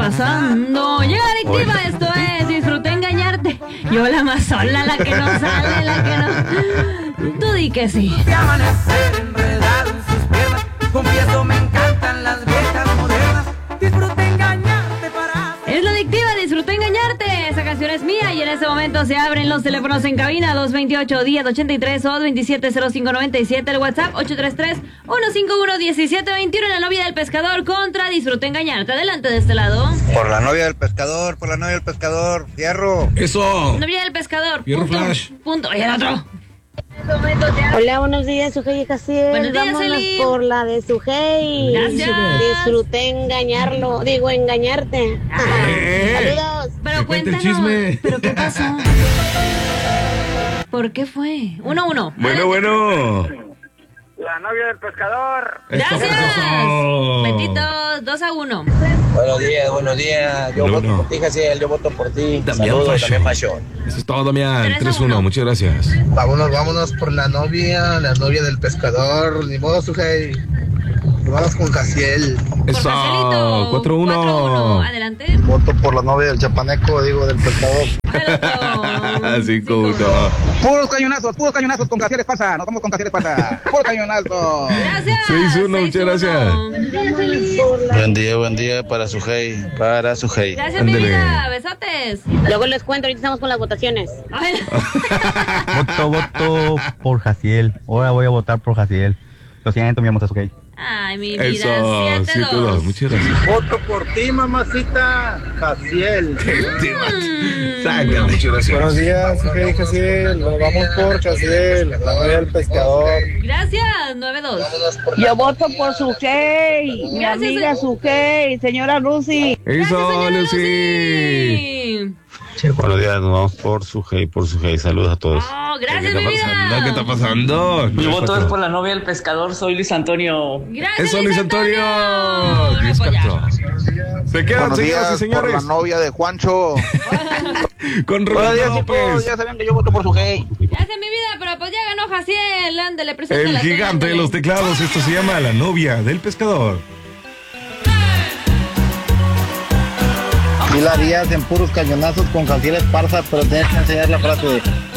pasando? Llega adictiva, esto es Disfruté Engañarte. Yo la más sola, la que no sale, la que no... Tú di que sí. De amanecer enredado en sus piernas, confieso me encantan las viejas modernas. Disfruté engañarte para... Es la adictiva, Disfruté Engañarte. Esa canción es mía y en este momento se abren los teléfonos en cabina 228-1083 o 270597, el WhatsApp 833-151-1721. La novia del pescador contra Disfruté Engañarte. Adelante de este lado. Por la novia del pescador, fierro. Eso. Novia del pescador. Fierro Punto. Flash. Punto. Y el otro. Hola, buenos días, Sujei y Jaciel. Buenos días, Vámonos Eli. por la de Sujei. Gracias. Disfruté engañarte. Saludos. Pero Que cuente el cuéntanos. chisme. ¿Pero qué pasó? ¿Por qué fue? 1-1. Bueno. La novia del pescador. Gracias. Eso. Betitos, 2-1. Buenos días. Yo No, voto no. por ti, Jaciel, yo voto por ti. Damián Saludos, Fashion. Damián Fashion. Eso es todo, Damián. 3-1. 3-1. Muchas gracias. Vámonos por la novia del pescador. Ni modo, Sujei. Vamos con Jaciel. Eso. Por Marcelito. 4-1. Adelante. Voto por la novia del chapaneco, del pescador. El otro. 5-1. Puros cañonazos con Jaciel Esparza. Nos vamos con Jaciel Esparza. Puro cañonazo. Gracias. 6-1, muchas 6-1. Buen día para Sujei, Gracias, mi Ándele. vida. Besotes. Luego les cuento, ahorita estamos con las votaciones. A ver. Voto por Jaciel. Ahora voy a votar por Jaciel. Lo siento, mi amor, Sujei. Ay, mi vida. Eso. 7-2. 7-2. Muchas gracias. Voto por ti, mamacita. Jaciel. Sácame. Muchas gracias. Buenos días, Sujei y Jaciel. Nos vamos por Jaciel, la novia del pescador. Gracias. 9-2. Yo voto por Sujei, mi Gracias, amiga Sujei, señora Lucy. Eso, señora Lucy. Buenos días, nos vamos por Sujei. Saludos a todos. Oh, ¿Qué gracias, está mi vida. pasando? ¿Qué está pasando? Mi voto es por la novia del pescador, soy Luis Antonio. Gracias, Eso, Luis Antonio. Ay, pues ya. 10-4. Se quedan, señoras y señores, novia de Juancho. con Roberto López, Ya saben que yo voto por Sujei. Gracias, mi vida, pero pues ya ganó Jaciel. Ándale, presenta el la gigante de los teclados. Esto se llama La novia del pescador. Y la harías en puros cañonazos con Jaciel Esparza, pero tienes que enseñar la frase de